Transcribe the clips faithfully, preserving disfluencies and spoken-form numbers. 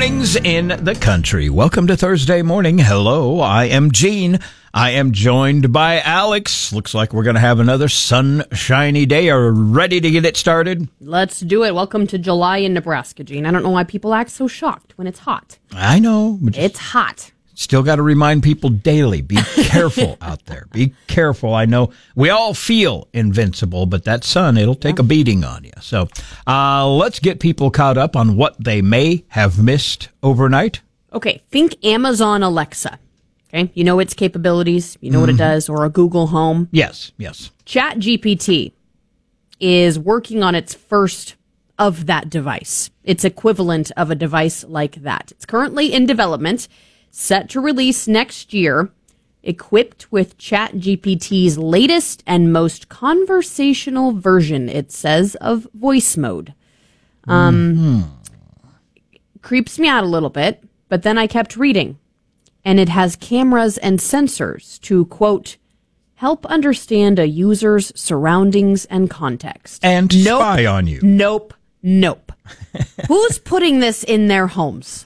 Mornings in the Country. Welcome to Thursday morning. Hello, I am Gene. I am joined by Alex. Looks like we're going to have another sunshiny day. Are you ready to get it started? Let's do it. Welcome to July in Nebraska, Gene. I don't know why people act so shocked when it's hot. I know. It's hot. Still got to remind people daily, be careful out there. Be careful. I know we all feel invincible, but that sun, it'll take yeah. a beating on you. So uh, let's get people caught up on what they may have missed overnight. Okay, think Amazon Alexa. Okay, you know its capabilities, you know mm-hmm. what it does, or a Google Home. Yes, yes. ChatGPT is working on its first of that device. Its equivalent of a device like that. It's currently in development, set to release next year, equipped with ChatGPT's latest and most conversational version, it says, of voice mode. Um, mm-hmm. Creeps me out a little bit, but then I kept reading. And it has cameras and sensors to, quote, help understand a user's surroundings and context. And nope, spy on you. Nope, nope. Who's putting this in their homes?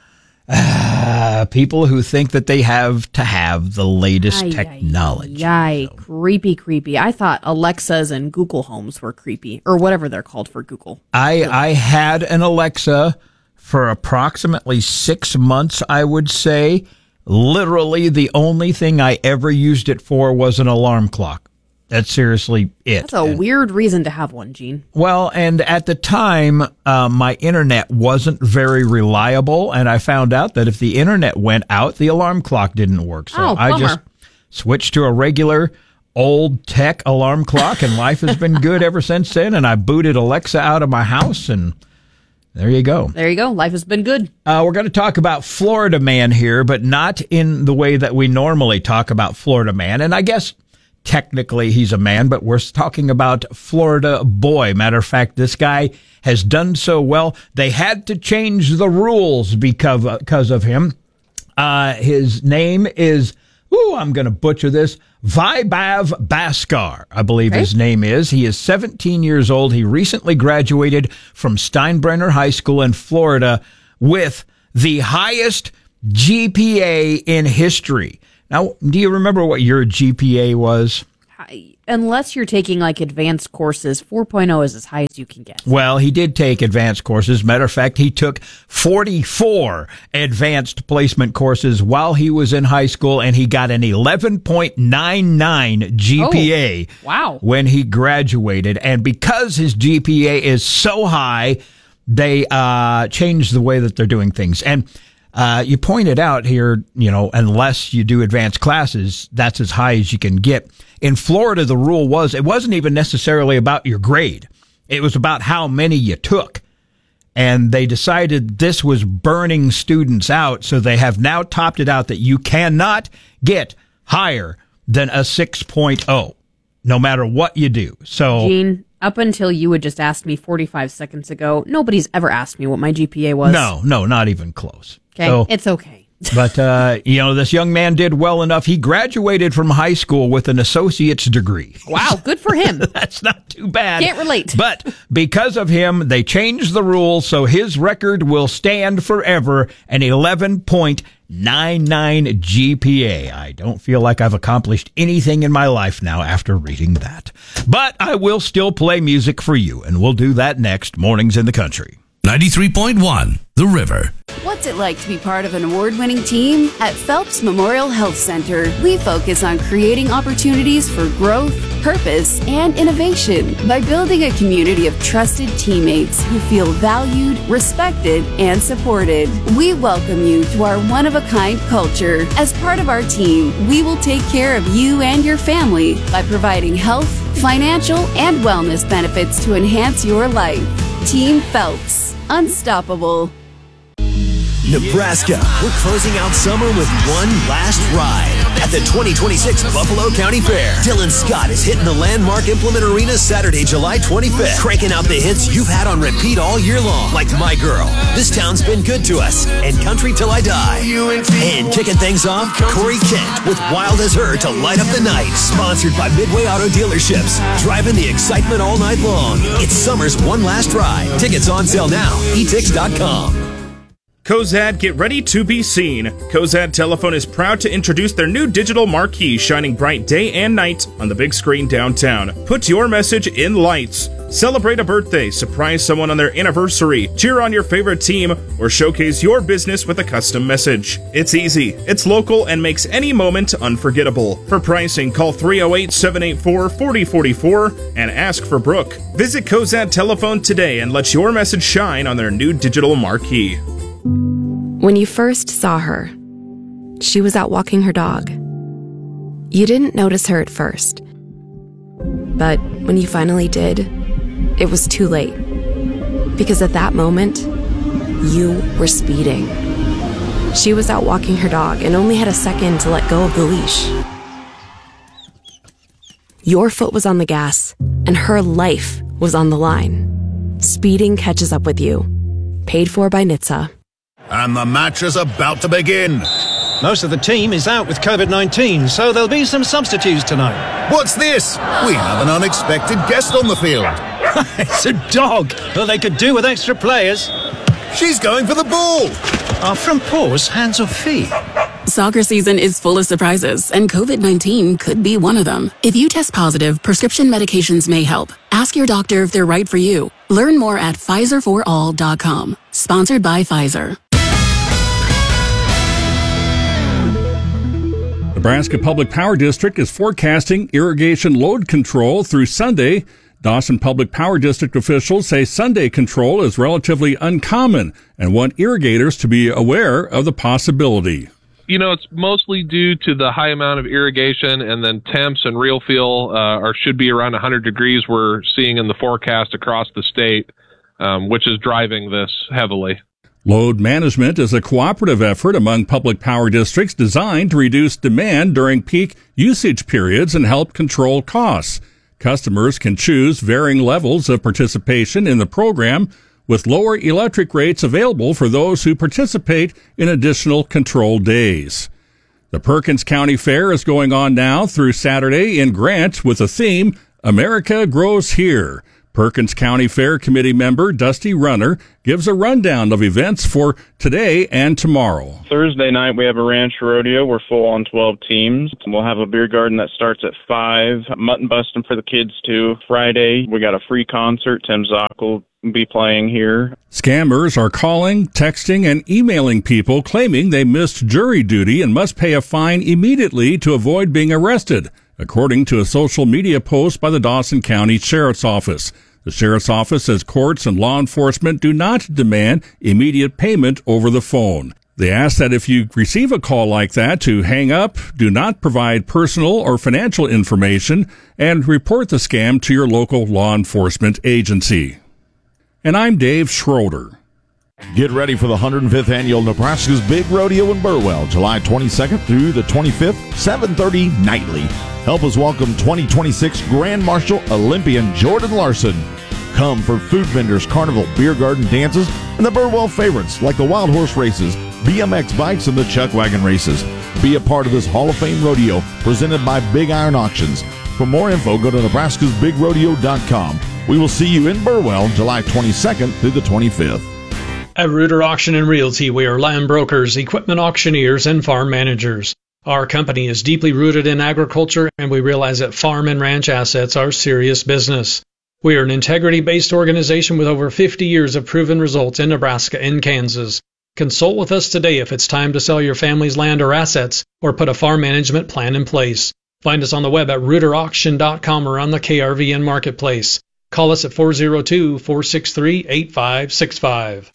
Uh, people who think that they have to have the latest aye, technology. Aye, so. Creepy, creepy. I thought Alexas and Google Homes were creepy, or whatever they're called for Google. I, I had an Alexa for approximately six months, I would say. Literally, the only thing I ever used it for was an alarm clock. That's seriously it. That's a and, weird reason to have one, Gene. Well, and at the time, uh, my internet wasn't very reliable, and I found out that if the internet went out, the alarm clock didn't work. So oh, I just switched to a regular old tech alarm clock, and life has been good ever since then. And I booted Alexa out of my house, and there you go. There you go. Life has been good. Uh, we're going to talk about Florida Man here, but not in the way that we normally talk about Florida Man. And I guess technically he's a man, but we're talking about Florida Boy. Matter of fact, this guy has done so well, they had to change the rules because, because of him. Uh, his name is, ooh, I'm going to butcher this, Vaibhav Bhaskar, I believe okay. his name is. He is seventeen years old. He recently graduated from Steinbrenner High School in Florida with the highest G P A in history. Now, do you remember what your G P A was? Unless you're taking like advanced courses, four point oh is as high as you can get. Well, he did take advanced courses. Matter of fact, he took forty-four advanced placement courses while he was in high school, and he got an eleven point nine nine G P A oh, wow. when he graduated. And because his G P A is so high, they uh, changed the way that they're doing things. And Uh, you pointed out here, you know, unless you do advanced classes, that's as high as you can get. In Florida, the rule was, it wasn't even necessarily about your grade. It was about how many you took. And they decided this was burning students out, so they have now topped it out that you cannot get higher than a six point oh, no matter what you do. So, Gene, up until you had just asked me forty-five seconds ago, nobody's ever asked me what my G P A was. No, no, not even close. Okay, so, it's okay. But, uh, you know, this young man did well enough. He graduated from high school with an associate's degree. Wow, good for him. That's not too bad. Can't relate. But because of him, they changed the rules, so his record will stand forever, an eleven point nine nine G P A. I don't feel like I've accomplished anything in my life now after reading that. But I will still play music for you, and we'll do that next. Mornings in the Country. ninety-three point one, The River. What's it like to be part of an award-winning team? At Phelps Memorial Health Center, we focus on creating opportunities for growth, purpose, and innovation by building a community of trusted teammates who feel valued, respected, and supported. We welcome you to our one-of-a-kind culture. As part of our team, we will take care of you and your family by providing health, financial, and wellness benefits to enhance your life. Team Phelps. Unstoppable. Nebraska, we're closing out summer with one last ride at the twenty twenty-six Buffalo County Fair. Dylan Scott is hitting the landmark Implement Arena Saturday, July twenty-fifth, cranking out the hits you've had on repeat all year long, like My Girl, This Town's Been Good to Us, and Country Till I Die. And kicking things off, Corey Kent with Wild as Her to light up the night. Sponsored by Midway Auto Dealerships, driving the excitement all night long. It's summer's one last ride. Tickets on sale now, e tix dot com. Cozad, get ready to be seen. Cozad Telephone is proud to introduce their new digital marquee shining bright day and night on the big screen downtown. Put your message in lights. Celebrate a birthday, surprise someone on their anniversary, cheer on your favorite team, or showcase your business with a custom message. It's easy, it's local, and makes any moment unforgettable. For pricing, call three oh eight, seven eight four, four oh four four and ask for Brooke. Visit Cozad Telephone today and let your message shine on their new digital marquee. When you first saw her, she was out walking her dog. You didn't notice her at first. But when you finally did, it was too late. Because at that moment, you were speeding. She was out walking her dog and only had a second to let go of the leash. Your foot was on the gas, and her life was on the line. Speeding catches up with you. Paid for by N H T S A. And the match is about to begin. Most of the team is out with covid nineteen, so there'll be some substitutes tonight. What's this? We have an unexpected guest on the field. It's a dog. Well, they could do with extra players. She's going for the ball. Are front paws hands or feet? Soccer season is full of surprises, and covid nineteen could be one of them. If you test positive, prescription medications may help. Ask your doctor if they're right for you. Learn more at Pfizer for all dot com. Sponsored by Pfizer. Nebraska Public Power District is forecasting irrigation load control through Sunday. Dawson Public Power District officials say Sunday control is relatively uncommon and want irrigators to be aware of the possibility. You know, it's mostly due to the high amount of irrigation, and then temps and real feel uh, are should be around one hundred degrees we're seeing in the forecast across the state, um, which is driving this heavily. Load management is a cooperative effort among public power districts designed to reduce demand during peak usage periods and help control costs. Customers can choose varying levels of participation in the program, with lower electric rates available for those who participate in additional control days. The Perkins County Fair is going on now through Saturday in Grant with the theme, America Grows Here. Perkins County Fair Committee member Dusty Runner gives a rundown of events for today and tomorrow. Thursday night, we have a ranch rodeo. We're full on twelve teams. We'll have a beer garden that starts at five. Mutton busting for the kids, too. Friday, we got a free concert. Tim Zock will be playing here. Scammers are calling, texting, and emailing people claiming they missed jury duty and must pay a fine immediately to avoid being arrested, according to a social media post by the Dawson County Sheriff's Office. The Sheriff's Office says courts and law enforcement do not demand immediate payment over the phone. They ask that if you receive a call like that to hang up, do not provide personal or financial information, and report the scam to your local law enforcement agency. And I'm Dave Schroeder. Get ready for the one hundred fifth Annual Nebraska's Big Rodeo in Burwell, July twenty-second through the twenty-fifth, seven thirty nightly. Help us welcome twenty twenty-six Grand Marshal Olympian Jordan Larson. Come for food vendors, carnival, beer garden dances, and the Burwell favorites like the Wild Horse races, B M X bikes, and the Chuck Wagon races. Be a part of this Hall of Fame rodeo presented by Big Iron Auctions. For more info, go to nebraskas big rodeo dot com. We will see you in Burwell, July twenty-second through the twenty-fifth. At Reuter Auction and Realty, we are land brokers, equipment auctioneers, and farm managers. Our company is deeply rooted in agriculture, and we realize that farm and ranch assets are serious business. We are an integrity-based organization with over fifty years of proven results in Nebraska and Kansas. Consult with us today if it's time to sell your family's land or assets, or put a farm management plan in place. Find us on the web at reuter auction dot com or on the K R V N Marketplace. Call us at four oh two, four six three, eight five six five.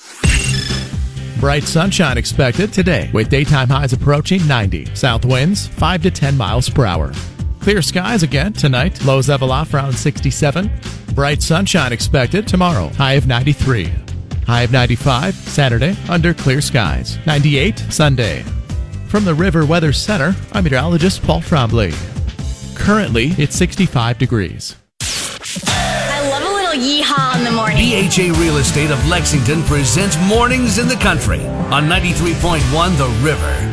Bright sunshine expected today with daytime highs approaching ninety. South winds five to ten miles per hour. Clear skies again tonight. Lows level off around sixty-seven. Bright sunshine expected tomorrow. High of ninety-three. High of ninety-five Saturday under clear skies. ninety-eight Sunday. From the River Weather Center, I'm meteorologist Paul Trombley. Currently, it's sixty-five degrees. I love a little yeehaw in the morning. B H A Real Estate of Lexington presents Mornings in the Country on ninety-three point one The River.